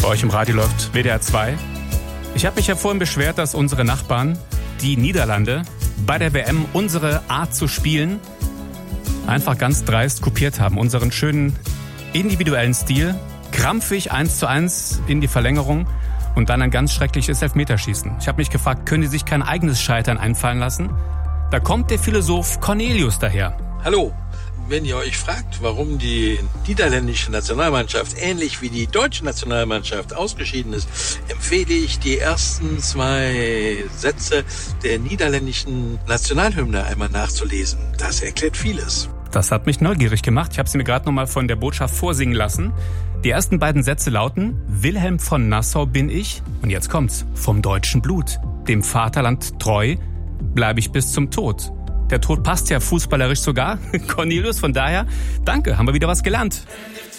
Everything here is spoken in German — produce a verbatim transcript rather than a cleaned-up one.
Bei euch im Radio läuft W D R zwei. Ich habe mich ja vorhin beschwert, dass unsere Nachbarn, die Niederlande, bei der W M unsere Art zu spielen einfach ganz dreist kopiert haben. Unseren schönen individuellen Stil, krampfig eins zu eins in die Verlängerung und dann ein ganz schreckliches Elfmeterschießen. Ich habe mich gefragt, können die sich kein eigenes Scheitern einfallen lassen? Da kommt der Philosoph Cornelius daher. Hallo. Wenn ihr euch fragt, warum die niederländische Nationalmannschaft ähnlich wie die deutsche Nationalmannschaft ausgeschieden ist, empfehle ich die ersten zwei Sätze der niederländischen Nationalhymne einmal nachzulesen. Das erklärt vieles. Das hat mich neugierig gemacht. Ich habe sie mir gerade noch mal von der Botschaft vorsingen lassen. Die ersten beiden Sätze lauten: Wilhelm von Nassau bin ich, und jetzt kommt's, vom deutschen Blut. Dem Vaterland treu bleibe ich bis zum Tod. Der Tod passt ja fußballerisch sogar. Cornelius, von daher, danke, haben wir wieder was gelernt.